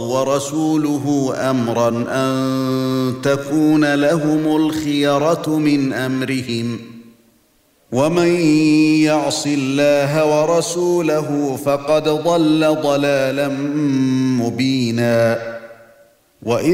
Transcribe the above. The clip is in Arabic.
ورسوله أمرا أن تكون لهم الخيرة من أمرهم ومن يعص الله ورسوله فقد ضل ضلالا مبينا. وإذ